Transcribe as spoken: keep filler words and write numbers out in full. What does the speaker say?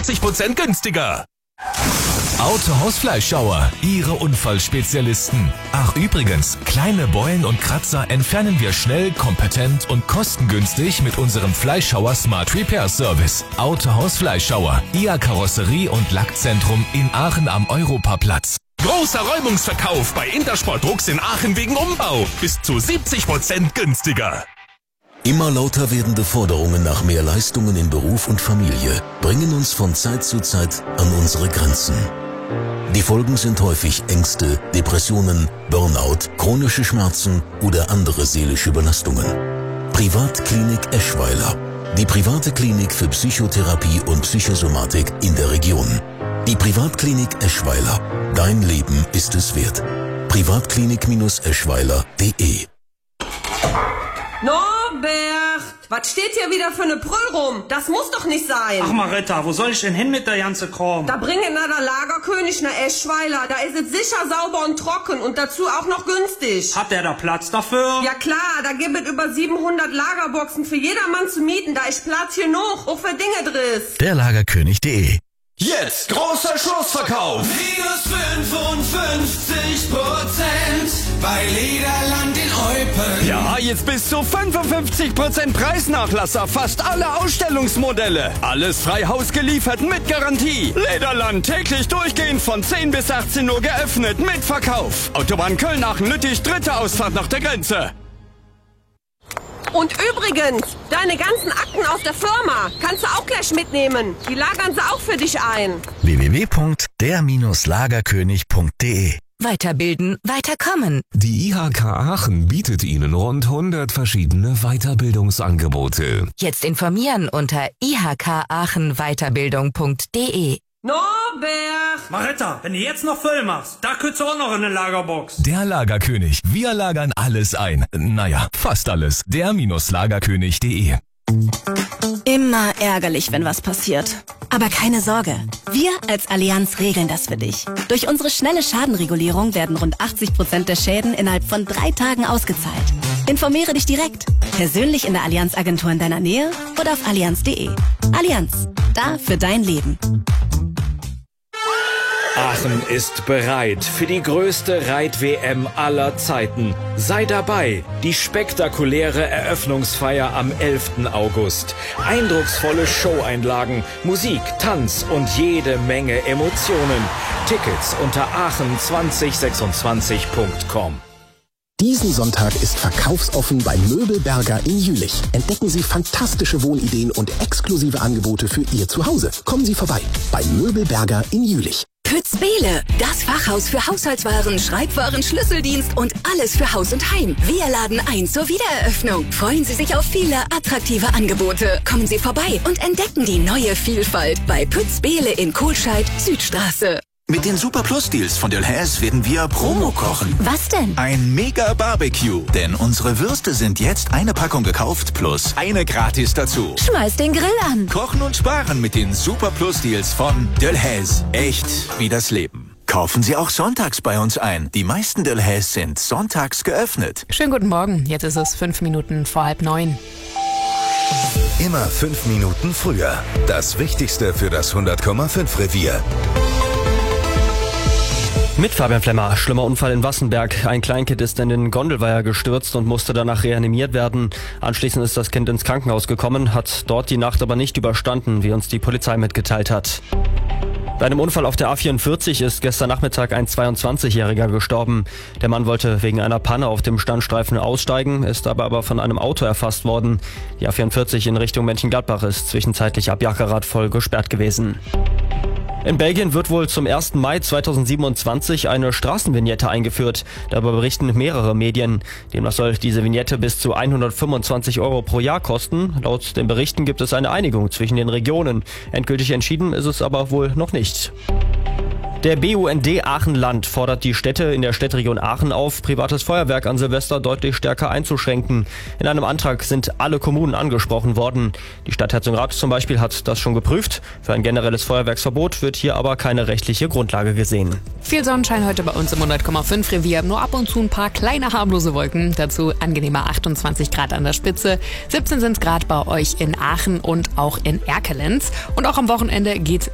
siebzig Prozent günstiger. Autohaus Fleischhauer, Ihre Unfallspezialisten. Ach übrigens, kleine Beulen und Kratzer entfernen wir schnell, kompetent und kostengünstig mit unserem Fleischhauer Smart Repair Service. Autohaus Fleischhauer, Ihr Karosserie- und Lackzentrum in Aachen am Europaplatz. Großer Räumungsverkauf bei Intersport Drucks in Aachen wegen Umbau. Bis zu siebzig Prozent günstiger. Immer lauter werdende Forderungen nach mehr Leistungen in Beruf und Familie bringen uns von Zeit zu Zeit an unsere Grenzen. Die Folgen sind häufig Ängste, Depressionen, Burnout, chronische Schmerzen oder andere seelische Belastungen. Privatklinik Eschweiler. Die private Klinik für Psychotherapie und Psychosomatik in der Region. Die Privatklinik Eschweiler. Dein Leben ist es wert. privatklinik eschweiler punkt de Norbert, was steht hier wieder für eine Brüll rum? Das muss doch nicht sein. Ach Maretta, wo soll ich denn hin mit der ganze Kram? Da bringen na der Lagerkönig nach Eschweiler. Da ist es sicher sauber und trocken und dazu auch noch günstig. Hat der da Platz dafür? Ja klar, da gibt es über siebenhundert Lagerboxen für jedermann zu mieten. Da ist Platz genug, auch für Dinge drin. Der Lagerkönig punkt de. Jetzt großer Schlussverkauf. Minus fünfundfünfzig Prozent bei Lederland in Eupen. Ja, jetzt bis zu fünfundfünfzig Prozent Preisnachlass auf fast alle Ausstellungsmodelle. Alles frei Haus geliefert mit Garantie. Lederland täglich durchgehend von zehn bis achtzehn Uhr geöffnet mit Verkauf. Autobahn Köln-Aachen-Lüttich, dritte Ausfahrt nach der Grenze. Und übrigens, deine ganzen Akten aus der Firma kannst du auch gleich mitnehmen. Die lagern sie auch für dich ein. w w w punkt der Lagerkönig punkt de. Weiterbilden, weiterkommen. Die I H K Aachen bietet Ihnen rund hundert verschiedene Weiterbildungsangebote. Jetzt informieren unter i h k aachen weiterbildung punkt de. Norbert! Maretta, wenn du jetzt noch voll machst, da könntest du auch noch in eine Lagerbox. Der Lagerkönig. Wir lagern alles ein. Naja, fast alles. Der Lagerkönig punkt de. Immer ärgerlich, wenn was passiert. Aber keine Sorge. Wir als Allianz regeln das für dich. Durch unsere schnelle Schadenregulierung werden rund achtzig Prozent der Schäden innerhalb von drei Tagen ausgezahlt. Informiere dich direkt. Persönlich in der Allianz-Agentur in deiner Nähe oder auf allianz punkt de. Allianz. Da für dein Leben. Aachen ist bereit für die größte Reit-W M aller Zeiten. Sei dabei, die spektakuläre Eröffnungsfeier am elften August. Eindrucksvolle Showeinlagen, Musik, Tanz und jede Menge Emotionen. Tickets unter aachen zwanzig sechsundzwanzig punkt com. Diesen Sonntag ist verkaufsoffen bei Möbelberger in Jülich. Entdecken Sie fantastische Wohnideen und exklusive Angebote für Ihr Zuhause. Kommen Sie vorbei bei Möbelberger in Jülich. Pützbele, das Fachhaus für Haushaltswaren, Schreibwaren, Schlüsseldienst und alles für Haus und Heim. Wir laden ein zur Wiedereröffnung. Freuen Sie sich auf viele attraktive Angebote. Kommen Sie vorbei und entdecken die neue Vielfalt bei Pützbele in Kohlscheid, Südstraße. Mit den Super Plus Deals von Delhaize werden wir Promo kochen. Was denn? Ein Mega Barbecue. Denn unsere Würste sind jetzt eine Packung gekauft plus eine gratis dazu. Schmeiß den Grill an. Kochen und sparen mit den Super Plus Deals von Delhaize. Echt wie das Leben. Kaufen Sie auch sonntags bei uns ein. Die meisten Delhaize sind sonntags geöffnet. Schönen guten Morgen. Jetzt ist es fünf Minuten vor halb neun. Immer fünf Minuten früher. Das Wichtigste für das hundert Komma fünf Revier. Mit Fabian Flemmer. Schlimmer Unfall in Wassenberg. Ein Kleinkind ist in den Gondelweiher gestürzt und musste danach reanimiert werden. Anschließend ist das Kind ins Krankenhaus gekommen, hat dort die Nacht aber nicht überstanden, wie uns die Polizei mitgeteilt hat. Bei einem Unfall auf der A vierundvierzig ist gestern Nachmittag ein zweiundzwanzigjähriger gestorben. Der Mann wollte wegen einer Panne auf dem Standstreifen aussteigen, ist aber aber von einem Auto erfasst worden. Die A vierundvierzig in Richtung Mönchengladbach ist zwischenzeitlich ab Jackerath voll gesperrt gewesen. In Belgien wird wohl zum ersten Mai zweitausendsiebenundzwanzig eine Straßenvignette eingeführt. Darüber berichten mehrere Medien. Demnach soll diese Vignette bis zu hundertfünfundzwanzig Euro pro Jahr kosten. Laut den Berichten gibt es eine Einigung zwischen den Regionen. Endgültig entschieden ist es aber wohl noch nicht. Der B U N D Aachen-Land fordert die Städte in der Städteregion Aachen auf, privates Feuerwerk an Silvester deutlich stärker einzuschränken. In einem Antrag sind alle Kommunen angesprochen worden. Die Stadt Herzogenrath zum Beispiel hat das schon geprüft. Für ein generelles Feuerwerksverbot wird hier aber keine rechtliche Grundlage gesehen. Viel Sonnenschein heute bei uns im hundert Komma fünf Revier. Nur ab und zu ein paar kleine harmlose Wolken. Dazu angenehmer achtundzwanzig Grad an der Spitze. siebzehn sind Grad bei euch in Aachen und auch in Erkelenz. Und auch am Wochenende geht's